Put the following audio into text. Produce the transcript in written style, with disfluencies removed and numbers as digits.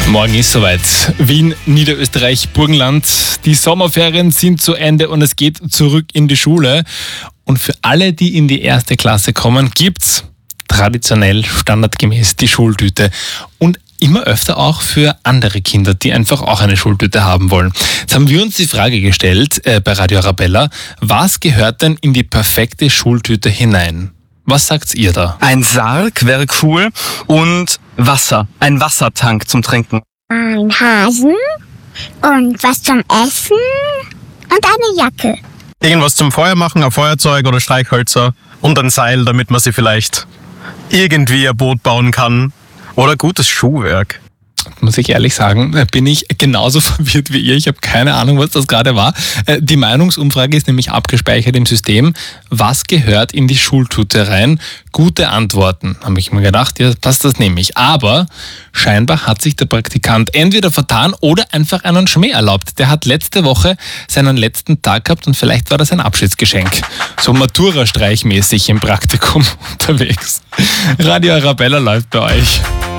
Morgen ist soweit. Wien, Niederösterreich, Burgenland. Die Sommerferien sind zu Ende und es geht zurück in die Schule. Und für alle, die in die erste Klasse kommen, gibt's traditionell, standardgemäß die Schultüte. Und immer öfter auch für andere Kinder, die einfach auch eine Schultüte haben wollen. Jetzt haben wir uns die Frage gestellt bei Radio Arabella, was gehört denn in die perfekte Schultüte hinein? Was sagt ihr da? Ein Sarg wäre cool und Wasser, ein Wassertank zum Trinken. Ein Hasen und was zum Essen und eine Jacke. Irgendwas zum Feuer machen, ein Feuerzeug oder Streichhölzer und ein Seil, damit man sie vielleicht irgendwie ein Boot bauen kann. Oder gutes Schuhwerk. Muss ich ehrlich sagen, bin ich genauso verwirrt wie ihr. Ich habe keine Ahnung, was das gerade war. Die Meinungsumfrage ist nämlich abgespeichert im System. Was gehört in die Schultüte rein? Gute Antworten. Habe ich mir gedacht, ja, passt das nämlich. Aber scheinbar hat sich der Praktikant entweder vertan oder einfach einen Schmäh erlaubt. Der hat letzte Woche seinen letzten Tag gehabt und vielleicht war das ein Abschiedsgeschenk. So Matura-streichmäßig im Praktikum unterwegs. Radio Arabella läuft bei euch.